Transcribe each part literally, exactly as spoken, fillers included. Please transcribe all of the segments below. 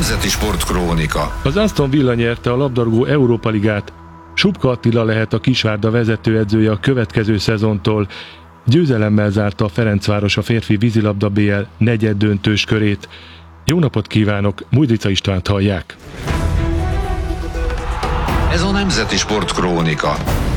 Nemzeti Sportkrónika. Az Aston Villa nyerte a labdarúgó Európa Ligát. Subka Attila lehet a Kisvárda vezetőedzője a következő szezontól. Győzelemmel zárta a Ferencváros a férfi vízilabda bé el negyeddöntős körét. Jó napot kívánok, Mújdica Istvánt hallják. Ez a Nemzeti Sportkrónika.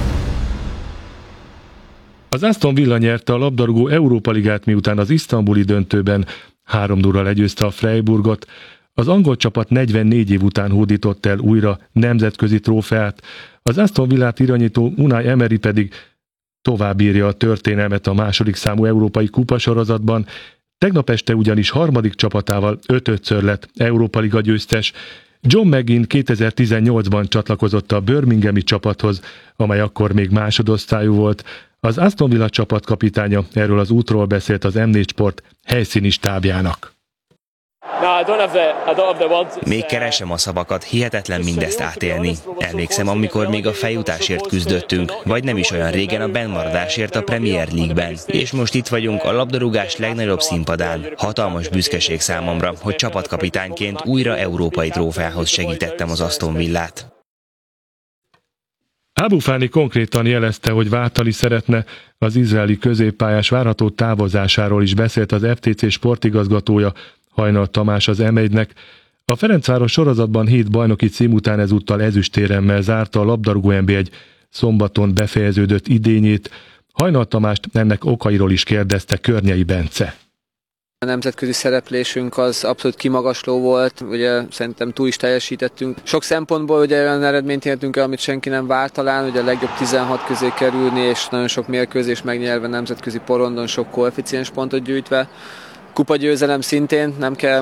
Az Aston Villa nyerte a labdarúgó Európa Ligát, miután az isztambuli döntőben három nulla legyőzte a Freiburgot. Az angol csapat negyvennégy év után hódított el újra nemzetközi trófeát. Az Aston Villát irányító Unai Emery pedig továbbírja a történelmet a második számú európai kupasorozatban. Tegnap este ugyanis harmadik csapatával ötödször lett Európa Liga győztes. John McGinn kétezer-tizennyolcban csatlakozott a birminghami csapathoz, amely akkor még másodosztályú volt. Az Aston Villa csapatkapitánya erről az útról beszélt az em négy Sport helyszíni stábjának. Még keresem a szavakat, hihetetlen mindezt átélni. Emlékszem, amikor még a feljutásért küzdöttünk, vagy nem is olyan régen a bennmaradásért a Premier League-ben. És most itt vagyunk a labdarúgás legnagyobb színpadán. Hatalmas büszkeség számomra, hogy csapatkapitányként újra európai trófeához segítettem az Aston Villát. Abu Fani konkrétan jelezte, hogy váltani szeretne, az izraeli középpályás várható távozásáról is beszélt az ef té cé sportigazgatója, Hajnal Tamás az em egynek. A Ferencváros sorozatban hét bajnoki cím után ezúttal ezüstéremmel zárta a labdarúgó en bé egy szombaton befejeződött idényét. Hajnal Tamást ennek okairól is kérdezte Környei Bence. A nemzetközi szereplésünk az abszolút kimagasló volt, ugye szerintem túl is teljesítettünk. Sok szempontból ugye olyan eredményt értünk el, amit senki nem várt talán, ugye a legjobb tizenhat közé kerülni, és nagyon sok mérkőzés megnyerve nemzetközi porondon, sok koeficiens pontot gyűjtve. Kupagyőzelem szintén, nem kell